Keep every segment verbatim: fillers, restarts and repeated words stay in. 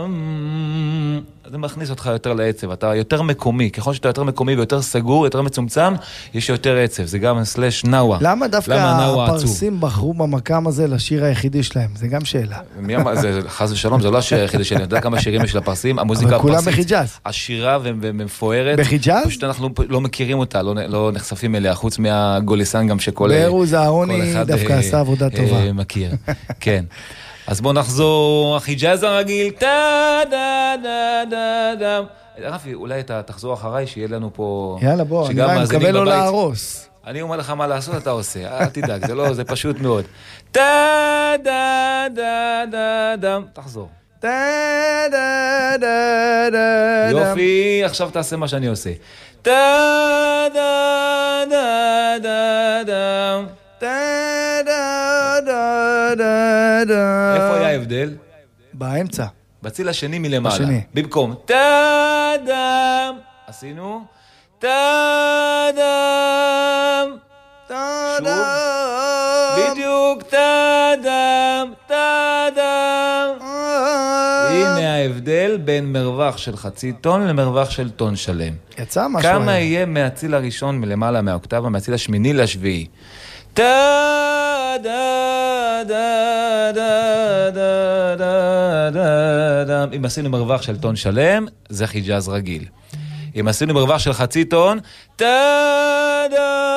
זה מכניס אותך יותר לעצב, אתה יותר מקומי, ככל שאתה יותר מקומי ויותר סגור, יותר מצומצם, יש יותר עצב, זה גם סלש נאווה. למה דווקא הפרסים בחרו במקם הזה לשיר היחידי שלהם? זה גם שאלה. זה חס ושלום, זה לא השיר היחידי שלי, אני יודע כמה שירים יש לפרסים, המוזיקה הפרסית, השירה ומפוארת, בחיג'אז? פשוט אנחנו לא מכירים אותה, לא נחשפים אליה, חוץ מהגוליסן גם שכל... בארוז העוני דווקא עשה עבודה טובה. מכיר, כן. אז בואו נחזור, החיג'אז הרגיל, טה דה דה דה דה. רפי, אולי אתה תחזור אחריי, שיהיה לנו פה... יאללה, בוא, אני מקבל לו להרוס. אני אומר לך מה לעשות, אתה עושה, אל תדאג, זה לא, זה פשוט מאוד. טה דה דה דה דה, תחזור. טה דה דה דה דה. יופי, עכשיו תעשה מה שאני עושה. טה דה דה דה דה. איפה היה ההבדל? באמצע. בציל השני מלמעלה. בשני. במקום טאדם. עשינו טאדם. טאדם. בדיוק טאדם. טאדם. הנה ההבדל בין מרווח של חצי טון למרווח של טון שלם. יצא משהו. כמה יהיה מהציל הראשון מלמעלה מהאוקטבה, מהציל השמיני לשביעי? טה דה דה דה דה דה דה דה. אם עשינו מרווח של טון שלם, זה חיג'אז רגיל. אם עשינו מרווח של חצי טון, טה דה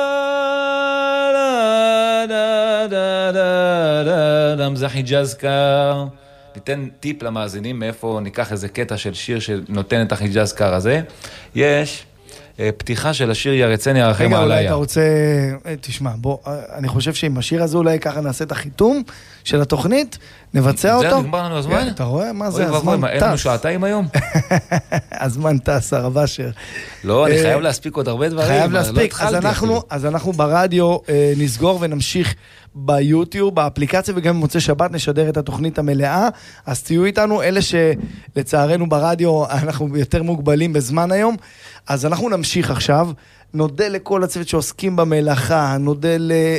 דה דה דה דה דה, זה חיג'אז קר. ניתן טיפ למאזינים מאיפה ניקח איזה קטע של שיר שנותן את החיג'אז קר הזה. יש פתיחה של השיר ירצני הרחם עליה. רגע, אולי אתה רוצה... תשמע, בוא, אני חושב שעם השיר הזה אולי ככה נעשה את החיתום של התוכנית, נבצע אותו. זה נגמר לנו הזמן? אתה רואה? מה זה? הזמן טס. אין לנו שעתיים היום? הזמן טס, הרב אשר. לא, אני חייב להספיק עוד הרבה דברים. חייב להספיק. אז אנחנו ברדיו נסגור ונמשיך ביוטיוב, באפליקציה, וגם במוצאי שבת נשדר את התוכנית המלאה. אז תהיו איתנו, אלה שלצערנו ברדיו אנחנו יותר מוגבלים בזמן היום. אז אנחנו נמשיך עכשיו, נודה לכל הצוות שעוסקים במלאכה, נודה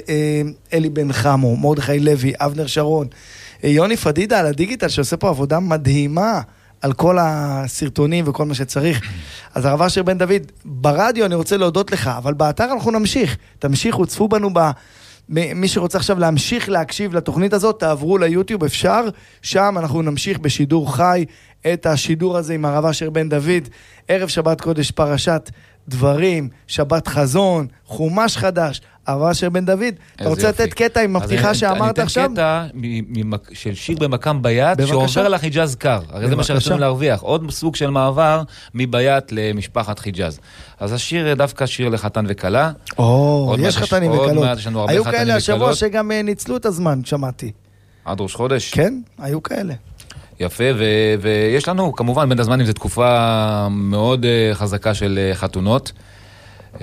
לאלי בן חמו, מרדכי לוי, אבנר שרון, יוני פדידה על הדיגיטל שעושה פה עבודה מדהימה על כל הסרטונים וכל מה שצריך. אז הרב אשר בן דוד, ברדיו אני רוצה להודות לך, אבל באתר אנחנו נמשיך, תמשיכו, צפו בנו ב... מי שרוצה עכשיו להמשיך להקשיב לתוכנית הזאת, תעברו ליוטיוב, אפשר, שם אנחנו נמשיך בשידור חי את השידור הזה עם הרב אשר בן דוד, ערב שבת קודש פרשת דברים, שבת חזון, חומש חדש, הרב אשר בן דוד, אתה רוצה לתת קטע עם הפתיחה שאמרת עכשיו? אני אתן קטע של שיר במקם ביית, שעובר לחיג'אז קר, הרי זה מה שרצינו להרוויח, עוד סוג של מעבר מביית למשפחת חיג'אז. אז השיר דווקא שיר לחתן וקלה. או, יש חתנים וקלות. היו כאלה השבוע שגם ניצלו את הזמן, שמעתי. עד ראש חודש? כן, היו כאלה. יפה, ו- ויש לנו, כמובן, בין הזמנים, זו תקופה מאוד uh, חזקה של uh, חתונות. Uh,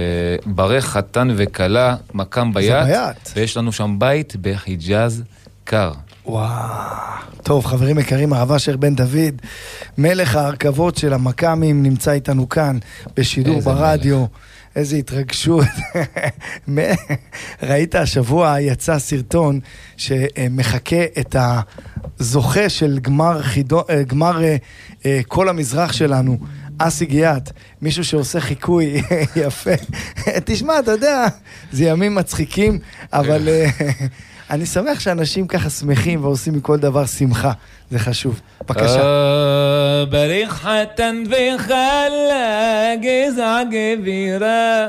ברך חתן וקלה, מקם ביית, ויש לנו שם בית בחיג'אז קר. וואו, טוב, חברים יקרים, הרב אשר בן דוד, מלך ההרכבות של המקמים, נמצא איתנו כאן בשידור ברדיו. מלך. איזה התרגשות. ראית השבוע יצא סרטון שמחכה את הזוכה של גמר, חידו, גמר כל המזרח שלנו, אסי גיאת, מישהו שעושה חיקוי יפה. תשמע, אתה יודע, זה ימים מצחיקים, אבל אני שמח שאנשים ככה שמחים ועושים מכל דבר שמחה. זה חשוב. בבקשה. בריך חתן וחלה גזע גבירה